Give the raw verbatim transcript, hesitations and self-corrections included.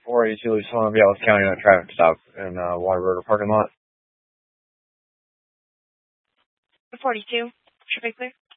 four eighty-two East Columbia County on a traffic stop in uh, Waterbury parking lot. forty-two, traffic clear.